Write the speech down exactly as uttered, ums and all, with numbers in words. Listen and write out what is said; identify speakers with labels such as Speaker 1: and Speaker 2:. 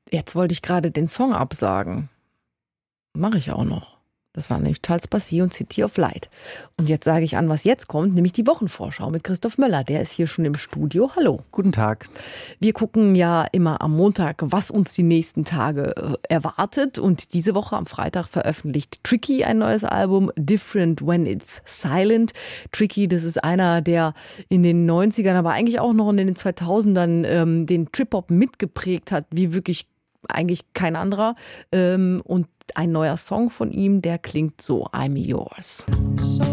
Speaker 1: Jetzt wollte ich gerade den Song absagen. Mache ich auch noch. Das war nämlich Charles Bassi und City of Light. Und jetzt sage ich an, was jetzt kommt, nämlich die Wochenvorschau mit Christoph Möller. Der ist hier schon im Studio. Hallo.
Speaker 2: Guten Tag.
Speaker 1: Wir gucken ja immer am Montag, was uns die nächsten Tage äh, erwartet. Und diese Woche am Freitag veröffentlicht Tricky ein neues Album, Different When It's Silent. Tricky, das ist einer, der in den neunzigern, aber eigentlich auch noch in den zweitausendern ähm, den Trip-Hop mitgeprägt hat, wie wirklich eigentlich kein anderer. Ähm, und ein neuer Song von ihm, der klingt so: I'm Yours. So